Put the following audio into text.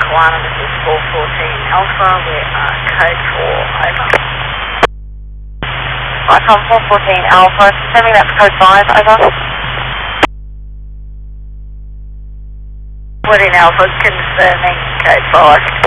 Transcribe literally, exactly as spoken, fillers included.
Kiwana, this is four fourteen Alpha, we are code four, over. Icon four fourteen Alpha, confirming that's code five, over. fourteen Alpha, confirming code five.